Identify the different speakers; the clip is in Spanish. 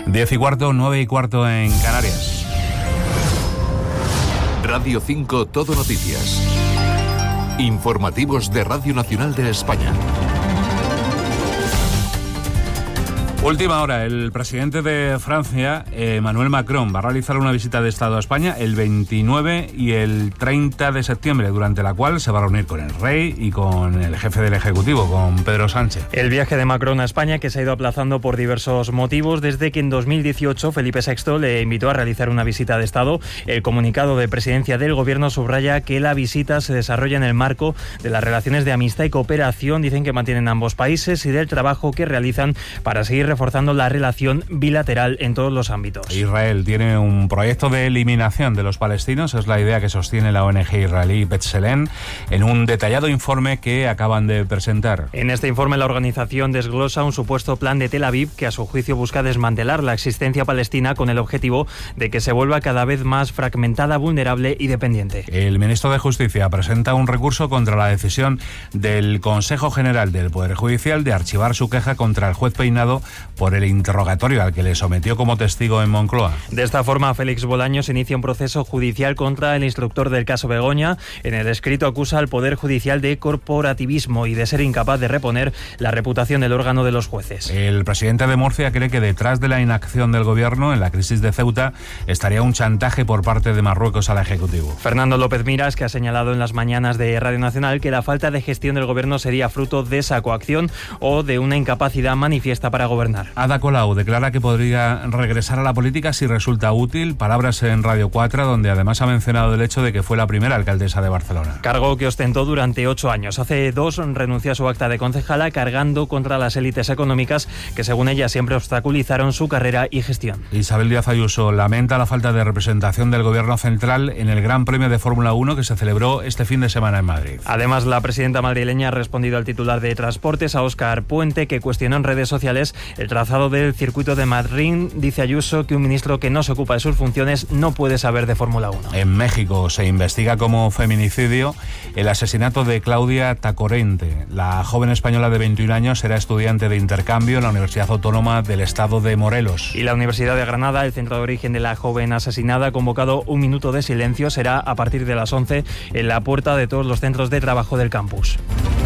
Speaker 1: 10:15, 9:15 en Canarias.
Speaker 2: Radio 5 Todo Noticias. Informativos de Radio Nacional de España.
Speaker 1: Última hora, el presidente de Francia, Emmanuel Macron, va a realizar una visita de Estado a España el 29 y el 30 de septiembre, durante la cual se va a reunir con el rey y con el jefe del Ejecutivo, con Pedro Sánchez.
Speaker 3: El viaje de Macron a España, que se ha ido aplazando por diversos motivos, desde que en 2018 Felipe VI le invitó a realizar una visita de Estado. El comunicado de presidencia del Gobierno subraya que la visita se desarrolla en el marco de las relaciones de amistad y cooperación, dicen, que mantienen ambos países, y del trabajo que realizan para seguir reforzando la relación bilateral en todos los ámbitos.
Speaker 1: Israel tiene un proyecto de eliminación de los palestinos, es la idea que sostiene la ONG israelí B'Tselem en un detallado informe que acaban de presentar.
Speaker 3: En este informe la organización desglosa un supuesto plan de Tel Aviv que a su juicio busca desmantelar la existencia palestina con el objetivo de que se vuelva cada vez más fragmentada, vulnerable y dependiente.
Speaker 1: El ministro de Justicia presenta un recurso contra la decisión del Consejo General del Poder Judicial de archivar su queja contra el juez Peinado por el interrogatorio al que le sometió como testigo en Moncloa.
Speaker 3: De esta forma, Félix Bolaños inicia un proceso judicial contra el instructor del caso Begoña. En el escrito acusa al Poder Judicial de corporativismo y de ser incapaz de reponer la reputación del órgano de los jueces.
Speaker 1: El presidente de Murcia cree que detrás de la inacción del gobierno en la crisis de Ceuta estaría un chantaje por parte de Marruecos al Ejecutivo.
Speaker 3: Fernando López Miras, que ha señalado en las mañanas de Radio Nacional que la falta de gestión del gobierno sería fruto de esa coacción o de una incapacidad manifiesta para gobernar.
Speaker 1: Ada Colau declara que podría regresar a la política si resulta útil. Palabras en Radio 4, donde además ha mencionado el hecho de que fue la primera alcaldesa de Barcelona.
Speaker 3: Cargo que ostentó durante 8 años. Hace 2 renunció a su acta de concejala, cargando contra las élites económicas que, según ella, siempre obstaculizaron su carrera y gestión.
Speaker 1: Isabel Díaz Ayuso lamenta la falta de representación del Gobierno central en el Gran Premio de Fórmula 1 que se celebró este fin de semana en Madrid.
Speaker 3: Además, la presidenta madrileña ha respondido al titular de Transportes, a Óscar Puente, que cuestionó en redes sociales el trazado del circuito de Madrid. Dice Ayuso que un ministro que no se ocupa de sus funciones no puede saber de Fórmula 1.
Speaker 1: En México se investiga como feminicidio el asesinato de Claudia Tacorente. La joven española de 21 años era estudiante de intercambio en la Universidad Autónoma del Estado de Morelos.
Speaker 3: Y la Universidad de Granada, el centro de origen de la joven asesinada, ha convocado un minuto de silencio. Será a partir de las 11 en la puerta de todos los centros de trabajo del campus.